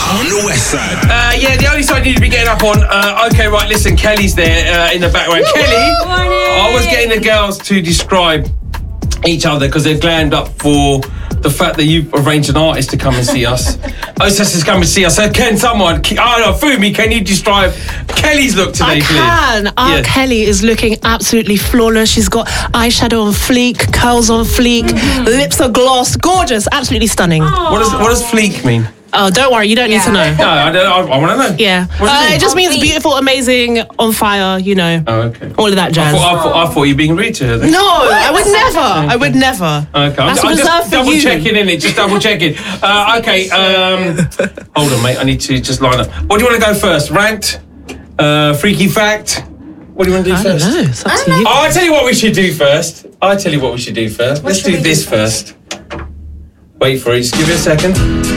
on the West Side. Yeah, the only side you need to be getting up on. Okay, right, listen, Kelly's there in the background. Kelly, I was getting the girls to describe each other because they're glammed up for the fact that you've arranged an artist to come and see us. Hostess is coming to see us. So can someone, Fumi, can you describe Kelly's look today, please? I can. Our Kelly is looking absolutely flawless. She's got eyeshadow on fleek, curls on fleek, lips are gloss, gorgeous, absolutely stunning. What does fleek mean? Oh, don't worry, you don't need to know. No, I want to know. Yeah. It just means beautiful, amazing, on fire, you know. Oh, okay. All of that jazz. I thought you were being rude to her then. No, I would never. I would never. Okay, I'm just double checking in it. Just double checking. Okay. Hold on, mate. I need to just line up. What do you want to go first? Rant? Freaky fact? What do you want to do first? I don't know. It's up to you. I'll tell you what we should do first. Let's do this first. Wait for it. Just give me a second.